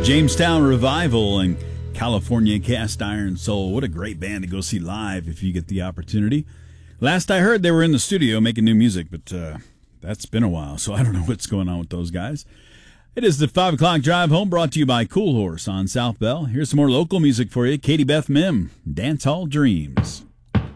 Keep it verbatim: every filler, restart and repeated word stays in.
Jamestown Revival and California Cast Iron Soul. What a great band to go see live if you get the opportunity. Last I heard, they were in the studio making new music, but uh, that's been a while, so I don't know what's going on with those guys. It is the five o'clock Drive Home, brought to you by Cool Horse on South Bell. Here's some more local music for you. Katie Beth Mim, Dance Hall Dreams.